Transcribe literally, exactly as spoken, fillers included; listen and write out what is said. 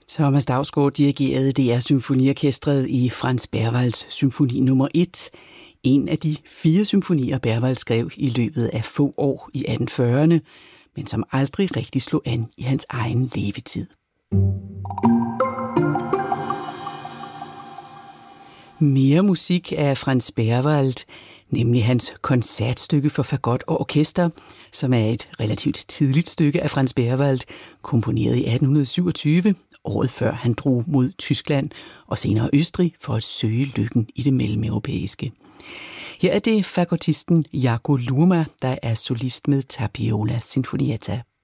Thomas Dausgaard dirigerede D R Symfoniorkestret i Franz Berwalds symfoni nummer et, en af de fire symfonier, Berwald skrev i løbet af få år i atten fyrrerne, men som aldrig rigtig slog an i hans egen levetid. Mere musik af Franz Berwald, nemlig hans koncertstykke for fagot og orkester, som er et relativt tidligt stykke af Franz Berwald, komponeret i atten syvogtyve, året før han drog mod Tyskland og senere Østrig for at søge lykken i det mellemeuropæiske. Her er det fagottisten Jaakko Luoma, der er solist med Tapiola Sinfonietta.